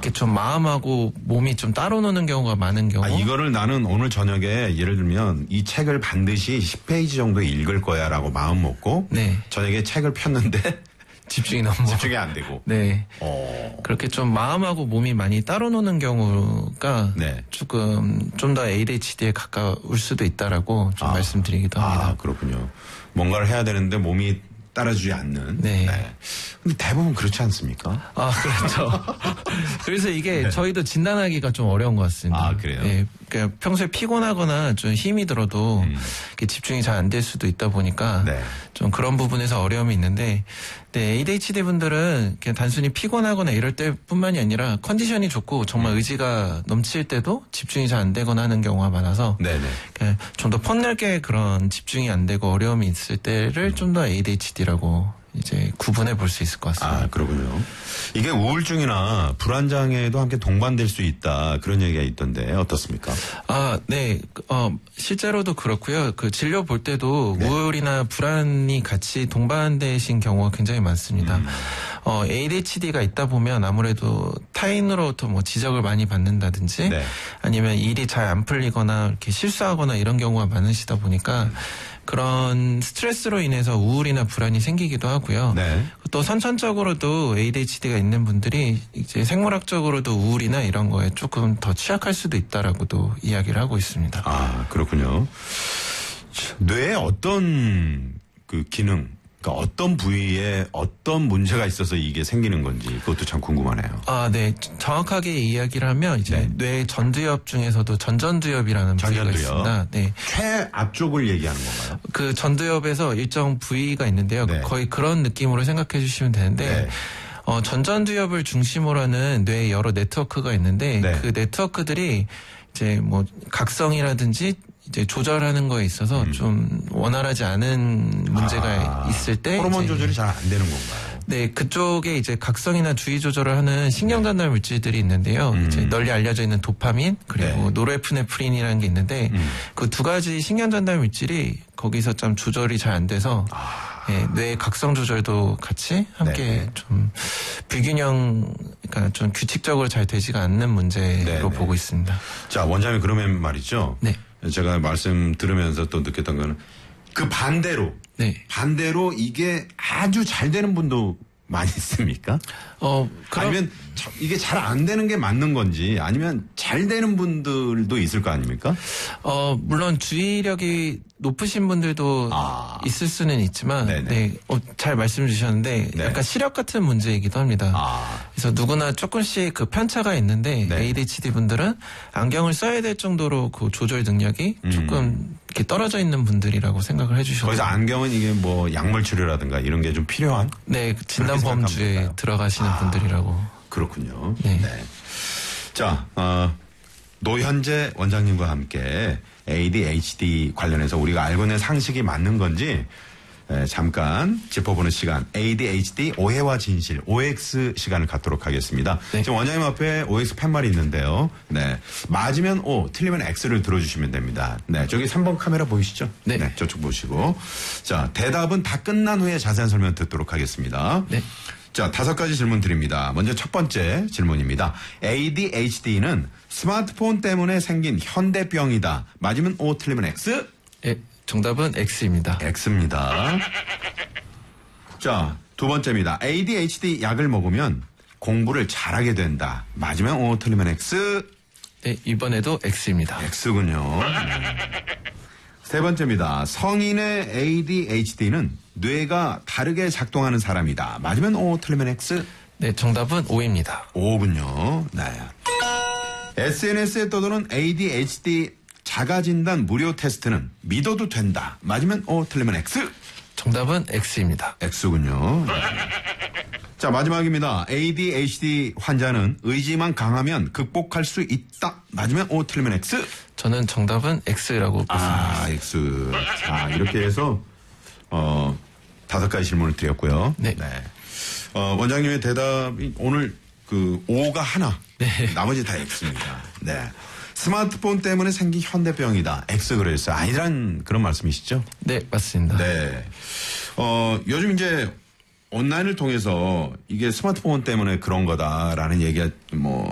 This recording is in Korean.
이렇게 좀 마음하고 몸이 좀 따로 노는 경우가 많은 경우. 이거를 나는 오늘 저녁에 예를 들면 이 책을 반드시 10페이지 정도 읽을 거야라고 마음 먹고 네. 저녁에 책을 폈는데 집중이 안 되고. 네. 그렇게 좀 마음하고 몸이 많이 따로 노는 경우가 네. 조금 좀 더 ADHD에 가까울 수도 있다라고 좀 말씀드리기도 합니다. 그렇군요. 뭔가를 해야 되는데 몸이 따라주지 않는. 네. 근데 대부분 그렇지 않습니까? 그렇죠. 그래서 이게 저희도 진단하기가 좀 어려운 것 같습니다. 그래요? 네. 그러니까 평소에 피곤하거나 좀 힘이 들어도 이렇게 집중이 잘 안 될 수도 있다 보니까 네. 좀 그런 부분에서 어려움이 있는데, 네, ADHD 분들은 그냥 단순히 피곤하거나 이럴 때뿐만이 아니라 컨디션이 좋고 정말 의지가 넘칠 때도 집중이 잘 안 되거나 하는 경우가 많아서 네네. 좀 더 폭넓게 그런 집중이 안 되고 어려움이 있을 때를 좀 더 ADHD라고 이제 구분해 볼 수 있을 것 같습니다. 그렇군요. 이게 우울증이나 불안장애도 함께 동반될 수 있다. 그런 얘기가 있던데 어떻습니까? 네. 실제로도 그렇고요. 그 진료 볼 때도 네. 우울이나 불안이 같이 동반되신 경우가 굉장히 많습니다. ADHD가 있다 보면 아무래도 타인으로부터 뭐 지적을 많이 받는다든지 네. 아니면 일이 잘 안 풀리거나 이렇게 실수하거나 이런 경우가 많으시다 보니까 그런 스트레스로 인해서 우울이나 불안이 생기기도 하고요. 네. 또 선천적으로도 ADHD가 있는 분들이 이제 생물학적으로도 우울이나 이런 거에 조금 더 취약할 수도 있다라고도 이야기를 하고 있습니다. 그렇군요. 뇌에 어떤 그 기능, 그러니까 어떤 부위에 어떤 문제가 있어서 이게 생기는 건지 그것도 참 궁금하네요. 네. 정확하게 이야기를 하면 이제 뇌 전두엽 중에서도 전전두엽이라는 부위가 있습니다. 네. 최앞쪽을 얘기하는 건가요? 그 전두엽에서 일정 부위가 있는데요. 네. 거의 그런 느낌으로 생각해 주시면 되는데 전전두엽을 중심으로 하는 뇌의 여러 네트워크가 있는데 그 네트워크들이 이제 뭐 각성이라든지 이제 조절하는 거에 있어서 좀 원활하지 않은 문제가 있을 때 호르몬 조절이 잘 안 되는 건가요? 네, 그쪽에 이제 각성이나 주의 조절을 하는 신경 전달 물질들이 있는데요. 이제 널리 알려져 있는 도파민 그리고 노르에프네프린이라는 게 있는데 그 두 가지 신경 전달 물질이 거기서 좀 조절이 잘 안 돼서 뇌 각성 조절도 같이 함께 좀 불균형, 그러니까 좀 규칙적으로 잘 되지가 않는 문제로 보고 있습니다. 자, 원장님 그러면 말이죠. 네. 제가 말씀 들으면서 또 느꼈던 거는 그 반대로 이게 아주 잘 되는 분도 많이 있습니까? 아니면 이게 잘 안 되는 게 맞는 건지 아니면 잘 되는 분들도 있을 거 아닙니까? 물론 주의력이 높으신 분들도 있을 수는 있지만, 잘 말씀 주셨는데, 약간 시력 같은 문제이기도 합니다. 그래서 누구나 조금씩 그 편차가 있는데, ADHD 분들은 안경을 써야 될 정도로 그 조절 능력이 조금 이렇게 떨어져 있는 분들이라고 생각을 해주셔서. 거기서 안경은 이게 뭐 약물 치료라든가 이런 게 좀 필요한? 네, 진단 범주에 들어가시는 분들이라고. 그렇군요. 네. 자, 노현재 원장님과 함께 ADHD 관련해서 우리가 알고 있는 상식이 맞는 건지 잠깐 짚어보는 시간, ADHD 오해와 진실, OX 시간을 갖도록 하겠습니다. 지금 원장님 앞에 OX 팻말이 있는데요. 네. 맞으면 O, 틀리면 X를 들어주시면 됩니다. 네. 저기 3번 카메라 보이시죠? 네. 저쪽 보시고. 자, 대답은 다 끝난 후에 자세한 설명 듣도록 하겠습니다. 네. 자, 5가지 질문 드립니다. 먼저 첫 번째 질문입니다. ADHD는 스마트폰 때문에 생긴 현대병이다. 맞으면 O, 틀리면 X? 네, 정답은 X입니다. X입니다. 자, 두 번째입니다. ADHD 약을 먹으면 공부를 잘하게 된다. 맞으면 O, 틀리면 X? 네, 이번에도 X입니다. X군요. 세 번째입니다. 성인의 ADHD는 뇌가 다르게 작동하는 사람이다. 맞으면 O, 틀리면 X? 네, 정답은 O입니다. O군요. 네. SNS에 떠도는 ADHD 자가진단 무료 테스트는 믿어도 된다. 맞으면 O, 틀리면 X? 정답은 X입니다. X군요. 네. 자, 마지막입니다. ADHD 환자는 의지만 강하면 극복할 수 있다. 맞으면 O, 틀리면 X? 저는 정답은 X라고 보습니다. X. 자, 이렇게 해서 5가지 질문을 드렸고요. 네. 원장님의 대답이 오늘 그 O가 하나. 네. 나머지 다 X입니다. 네. 스마트폰 때문에 생긴 현대병이다. X 그랬어요. 아니란 그런 말씀이시죠? 네, 맞습니다. 네. 요즘 이제 온라인을 통해서 이게 스마트폰 때문에 그런 거다라는 얘기가 뭐